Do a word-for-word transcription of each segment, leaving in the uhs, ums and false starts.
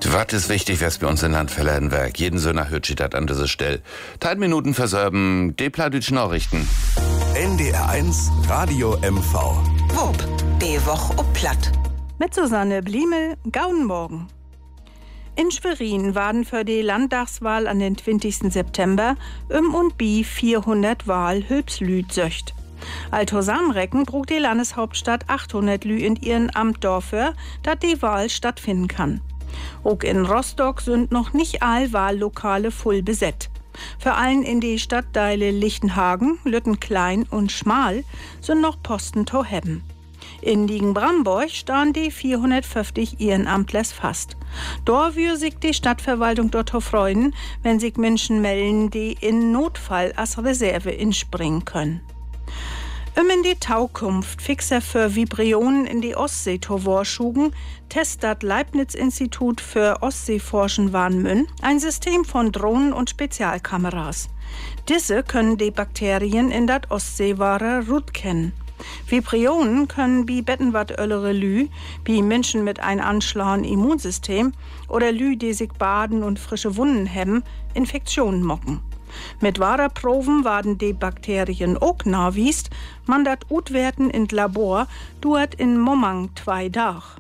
Was ist wichtig, was bei uns in Land verlernen werk? Jeden so nach hört dat an dieser Stelle. Teil Minuten versorben, die Pladütschen Nachrichten. N D R eins Radio M V. Wupp, die Woche ob Platt. Mit Susanne Bliemel, Gau'n Morgen. In Schwerin waren für die Landtagswahl an den zwanzigsten September um und bi vierhundert Wahl Hülpslüd söcht. Alto Samrecken brug die Landeshauptstadt achthundert Lü in ihren Amt dafür, dass die Wahl stattfinden kann. Auch in Rostock sind noch nicht all Wahllokale voll besetzt. Für allen in die Stadtteile Lichtenhagen, Lüttenklein und Schmal sind noch Posten to hebben. In Liegen-Bramborg stehen die vierhundertfünfzig Ehrenamtlers fast. Dort würde sich die Stadtverwaltung dort freuen, wenn sich Menschen melden, die in Notfall als Reserve inspringen können. Um in die Taukunft Fixer für Vibrionen in die Ostsee zu vorschugen, testet Leibniz-Institut für Ostseeforschen Warnmünn ein System von Drohnen und Spezialkameras. Diese können die Bakterien in das Ostseewasser gut kennen. Vibrionen können wie Bettenwattöllere Lü, wie Menschen mit einem anschlagen Immunsystem oder Lü, die sich baden und frische Wunden hemmen, Infektionen mocken. Mit Waderproben werden die Bakterien auch nachwiest, man dat utwerten in Labor, duert in Momang zwei Dach.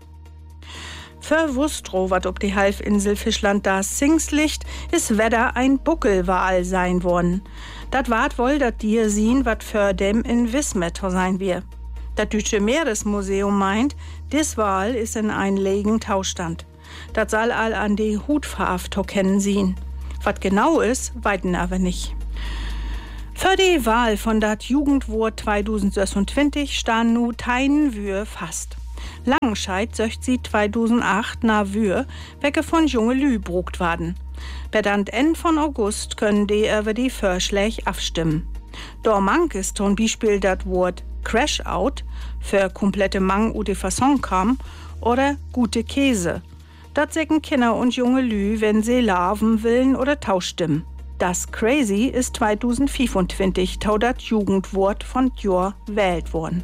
Für Wustro, wat ob die Halbinsel Fischland da Singslicht, is Wetter ein Buckelwal sein worden. Dat wart wohl dat dir sehen, wat für dem in Wismetter sein wir. Dat Deutsche Meeresmuseum meint, dis Wal is in ein legen Taustand. Dat soll all an die Hutfarbe to kennen sehen. Was genau ist, weiten aber nicht. Für die Wahl von dat Jugendwort zweitausendsechsundzwanzig stehen nu teinen Wür fast. Langenscheid söcht sie zweitausendacht na Wür, wecke von junge Lü brugt werden. Bedant Ende von August können die über die Vorschläge abstimmen. Dormank ist zum Beispiel dat Wort Crash Out für komplette Mang ute Fasson kam oder gute Käse. Dat säcken Kinder und junge Lü, wenn sie larven willen oder tauschstimmen. Das Crazy ist zweitausendfünfundzwanzig tau dat Jugendwort von Jor wählt worden.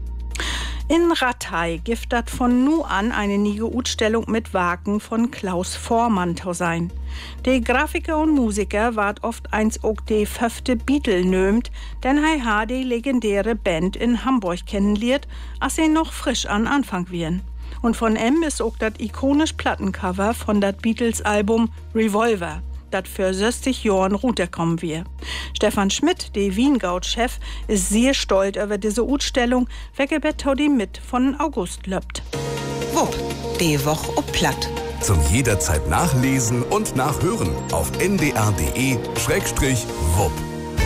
In Ratay gibt dat von nu an eine niege Utstellung mit Wagen von Klaus Vormann tau sein. Die Grafiker und Musiker ward oft eins auch die fünfte Beatle nömt, denn hei ha die legendäre Band in Hamburg kennenlernt, als sie noch frisch an Anfang wären. Und von M ist auch das ikonisch Plattencover von das Beatles-Album Revolver, das für sechzig Jahren runterkommen wir. Stefan Schmidt, der Wiengaut-Chef, ist sehr stolz über diese Ausstellung, welche die mit von August löppt. Wupp, die Woche ob Platt. Zum jederzeit nachlesen und nachhören auf n d r punkt d e slash wupp.